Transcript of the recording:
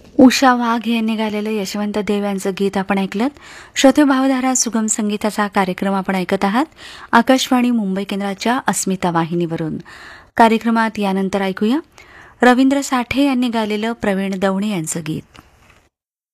उषा वाघ यांनी गायलेलं यशवंत देव यांचं गीत आपण ऐकलं. श्रोते भावधारा सुगम संगीताचा कार्यक्रम आपण ऐकत आहात आकाशवाणी मुंबई केंद्राच्या अस्मिता वाहिनीवरून. कार्यक्रमात यानंतर ऐकूया रवींद्र साठे यांनी गायलेलं प्रवीण दवणे यांचं गीत.